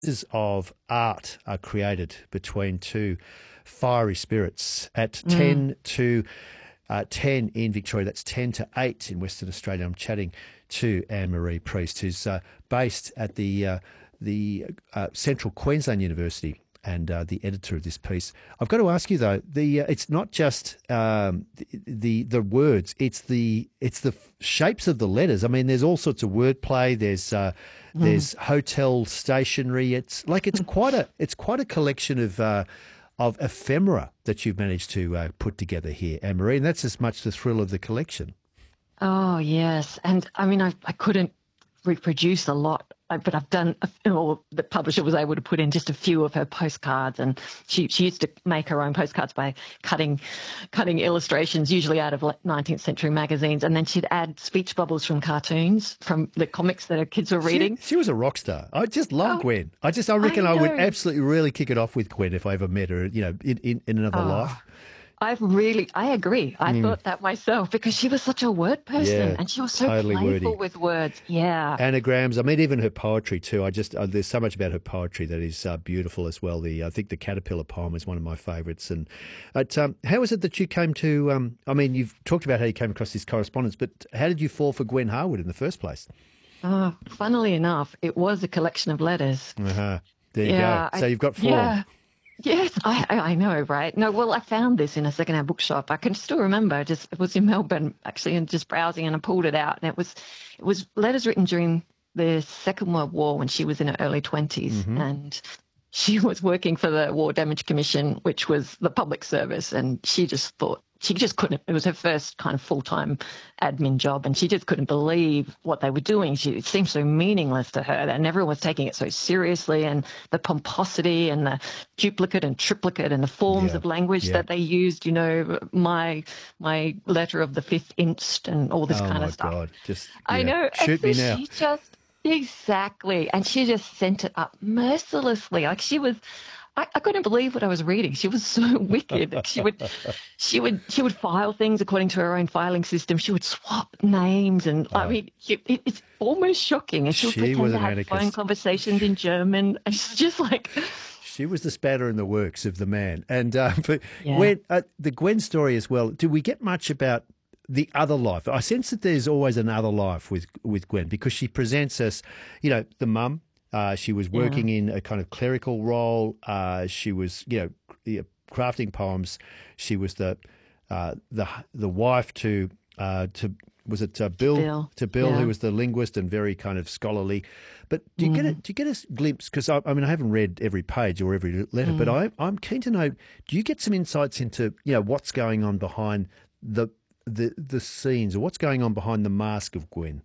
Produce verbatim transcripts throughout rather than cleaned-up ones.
pieces of art are created between two fiery spirits at Mm. ten to uh, ten in Victoria. That's ten to eight in Western Australia. I'm chatting to Anne-Marie Priest, who's uh, based at the uh, the uh, Central Queensland University and uh, the editor of this piece. I've got to ask you though, the uh, it's not just um, the, the the words; it's the it's the f- shapes of the letters. I mean, there's all sorts of wordplay. There's uh, Mm. there's hotel stationery. It's like it's quite a it's quite a collection of uh, of ephemera that you've managed to uh, put together here, Anne-Marie, and that's as much the thrill of the collection. Oh, yes. And I mean, I, I couldn't reproduce a lot, uh, but I've done, or the publisher was able to put in just a few of her postcards. And she, she used to make her own postcards by cutting cutting illustrations, usually out of like nineteenth century magazines. And then she'd add speech bubbles from cartoons, from the comics that her kids were She, reading. she was a rock star. I just love Oh, Gwen. I just I reckon I I, would know. absolutely really kick it off with Gwen if I ever met her, you know, in, in, in another Oh, life. I've really, I agree. I thought that myself because she was such a word person Yeah, and she was so totally playful wordy. with words. Yeah. Anagrams. I mean, even her poetry too. I just uh, there's so much about her poetry that is uh, beautiful as well. The I think the Caterpillar poem is one of my favourites. And but, um, how is it that you came to? Um, I mean, you've talked about how you came across this correspondence, but how did you fall for Gwen Harwood in the first place? Oh, funnily enough, it was a collection of letters. Uh-huh. There you Yeah. go. So I, you've got form. yeah. Yes, I, I I know, right? No, well, I found this in a secondhand bookshop. I can still remember. Just it was in Melbourne actually, and just browsing, and I pulled it out, and it was it was letters written during the Second World War when she was in her early twenties, Mm-hmm. and she was working for the War Damage Commission, which was the public service, and she just thought she just couldn't. It was her first kind of full time admin job, and she just couldn't believe what they were doing. She, it seemed so meaningless to her, and everyone was taking it so seriously, and the pomposity and the duplicate and triplicate and the forms Yeah. of language Yeah. that they used. You know, my my letter of the fifth inst and all this Oh kind my of stuff. God! Just I yeah. know. And Shoot so me now. she just, exactly. And she just sent it up mercilessly. Like she was, I, I couldn't believe what I was reading. She was so wicked. She would, she would, she would file things according to her own filing system. She would swap names. And I Oh. mean, it, it, it's almost shocking. And she would She pretend was to an have phone anarchist. conversations in German. And she's just like, She was the spatter in the works of the man. And uh, but yeah. Gwen, uh, the Gwen story as well. Do we get much about the other life? I sense that there's always another life with with Gwen because she presents us, you know, the mum. Uh, she was Yeah. working in a kind of clerical role. Uh, she was, you know, c- yeah, crafting poems. She was the uh, the the wife to uh, to was it uh, Bill, Bill. to Bill, Yeah. who was the linguist and very kind of scholarly. But do you get a do you get a glimpse? Because I, I mean, I haven't read every page or every letter, but I I'm keen to know. Do you get some insights into you know what's going on behind the the the scenes or what's going on behind the mask of Gwen?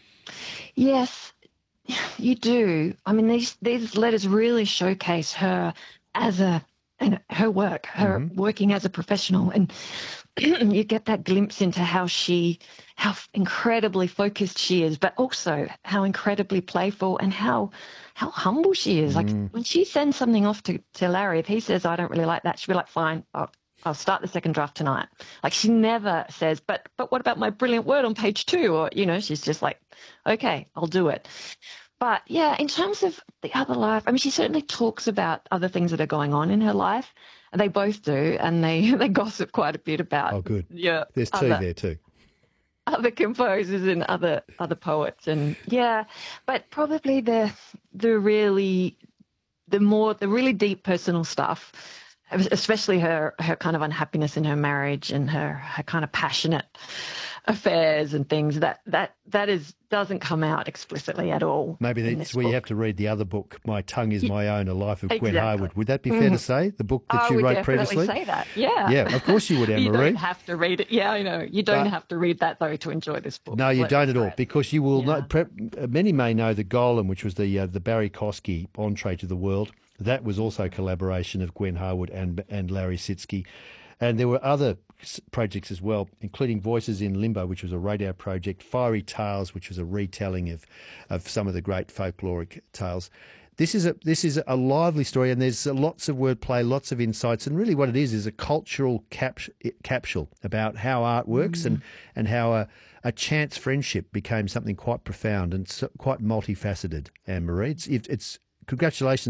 Yes, you do. I mean, these these letters really showcase her as a and her work, her Mm-hmm. working as a professional, and you get that glimpse into how she, how incredibly focused she is, but also how incredibly playful and how how humble she is. Like Mm. when she sends something off to, to Larry, if he says, "I don't really like that," she'll be like, "Fine, I'll, I'll start the second draft tonight." Like she never says, "But but what about my brilliant word on page two?" Or you know, she's just like, "Okay, I'll do it." But yeah, in terms of the other life, I mean, she certainly talks about other things that are going on in her life. And they both do, and they, they gossip quite a bit about Oh, good. yeah There's two other there too. other composers and other other poets, and yeah, but probably the the really the more the really deep personal stuff, especially her her kind of unhappiness in her marriage and her her kind of passionate affairs and things that that that is doesn't come out explicitly at all. Maybe in that's this where you book. have to read the other book, My Tongue is Ye- My Own, A Life of Gwen Exactly. Harwood. Would that be fair to say? The book that I you would wrote definitely previously? say that. Yeah. Yeah, of course you would, You Anne-Marie. don't have to read it. Yeah, I know. You don't But- have to read that though to enjoy this book. No, you Let don't me at all, say. because you will Yeah. know. Pre- many may know the Golem, which was the uh, the Barry Kosky entree to the world. That was also a collaboration of Gwen Harwood and and Larry Sitsky, and there were other s- projects as well, including Voices in Limbo, which was a radio project, Fiery Tales, which was a retelling of of some of the great folkloric tales. This is a this is a lively story, and there's uh, lots of wordplay, lots of insights, and really what it is is a cultural cap- capsule about how art works and and how a, a chance friendship became something quite profound and so, quite multifaceted. Anne Marie, it's, it, it's congratulations.